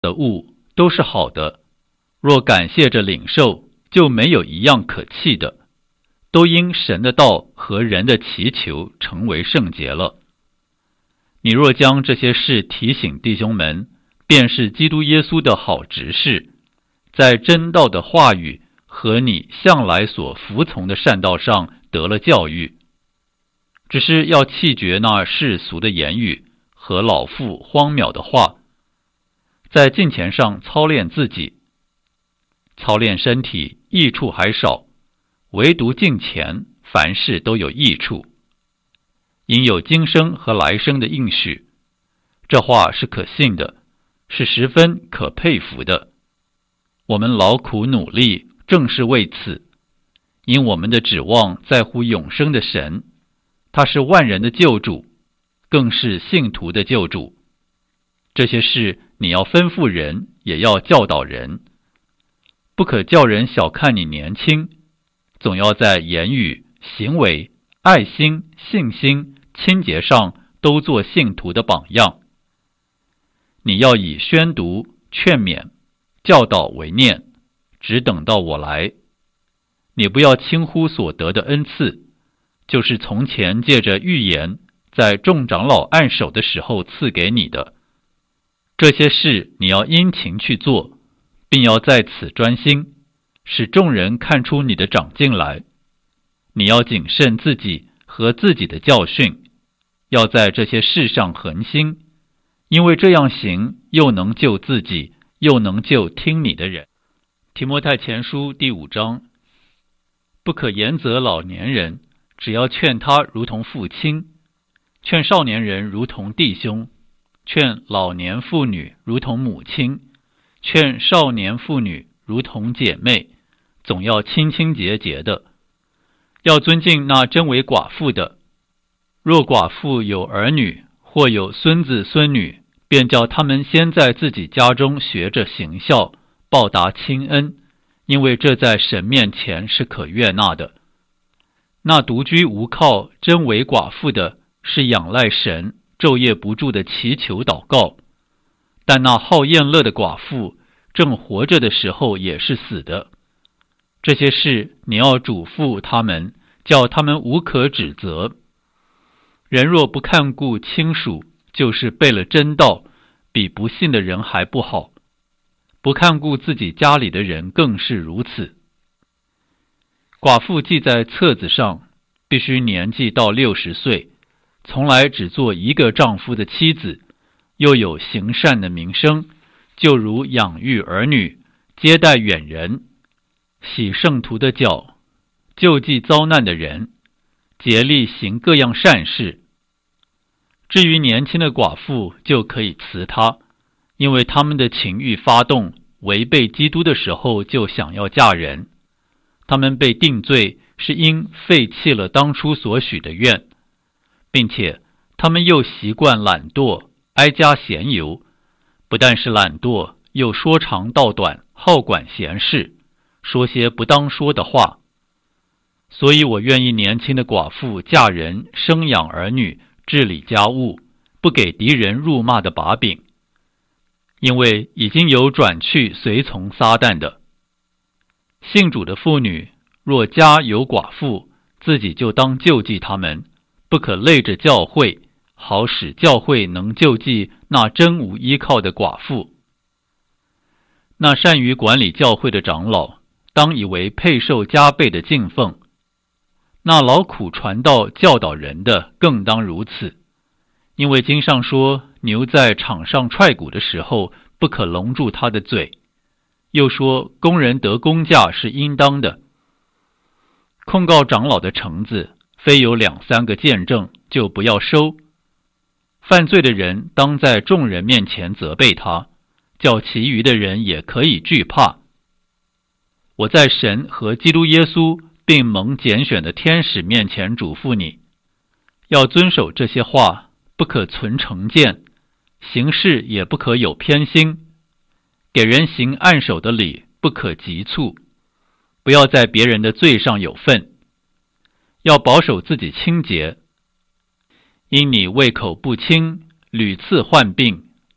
的物都是好的，若感谢着领受，就没有一样可弃的，都因神的道和人的祈求成为圣洁了。你若将这些事提醒弟兄们，便是基督耶稣的好执事，在真道的话语和你向来所服从的善道上得了教育。只是要弃绝那世俗的言语和老妇荒渺的话，在敬虔上操练自己。操练身体益处还少，唯独敬虔凡事都有益处，因有今生和来生的应许。这话是可信的，是十分可佩服的。我们劳苦努力，正是为此，因我们的指望在乎永生的神，他是万人的救主，更是信徒的救主。这些事你要吩咐人，也要教导人，不可叫人小看你年轻，总要在言语、行为、爱心、信心、清洁上都做信徒的榜样。你要以宣读、劝勉、教导为念，只等到我来。你不要轻忽所得的恩赐，就是从前借着预言在众长老按手的时候赐给你的。这些事你要殷勤去做，并要在此专心，使众人看出你的长进来。你要谨慎自己和自己的教训，要在这些事上恒心，因为这样行，又能救自己，又能救听你的人。提摩太前书第5章，不可严责老年人，只要劝他如同父亲，劝少年人如同弟兄，劝老年妇女如同母亲，劝少年妇女如同姐妹，总要清清洁洁的。要尊敬那真为寡妇的，若寡妇有儿女，或有孙子孙女，便叫他们先在自己家中学着行孝，报答亲恩，因为这在神面前是可悦纳的。那独居无靠、真为寡妇的，是仰赖神，昼夜不住的祈求祷告；但那好宴乐的寡妇，正活着的时候也是死的。这些事你要嘱咐他们，叫他们无可指责。人若不看顾亲属，就是背了真道，比不信的人还不好。不看顾自己家里的人更是如此。寡妇记在册子上，必须年纪到60岁，从来只做一个丈夫的妻子，又有行善的名声，就如养育儿女，接待远人，洗圣徒的脚，救济遭难的人，竭力行各样善事。至于年轻的寡妇，就可以辞她，因为他们的情欲发动，违背基督的时候就想要嫁人。他们被定罪，是因废弃了当初所许的愿，并且他们又习惯懒惰，挨家闲游，不但是懒惰，又说长道短，好管闲事，说些不当说的话。所以我愿意年轻的寡妇嫁人，生养儿女，治理家务，不给敌人辱骂的把柄，因为已经有转去随从撒旦的。信主的妇女，若家有寡妇，自己就当救济他们，不可累着教会，好使教会能救济那真无依靠的寡妇。那善于管理教会的长老，当以为配受加倍的敬奉；那劳苦传道教导人的，更当如此。因为经上说，牛在场上踹鼓的时候，不可笼住它的嘴。又说，工人得工价是应当的。控告长老的橙子，非有2、3个见证，就不要收。犯罪的人当在众人面前责备他，叫其余的人也可以惧怕。我在神和基督耶稣并蒙拣选的天使面前嘱咐你，要遵守这些话，不可存成见，行事也不可有偏心，给人行按手的礼，不可急促，不要在别人的罪上有份，要保守自己清洁。因你胃口不清，屡次患病，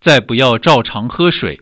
再不要照常喝水，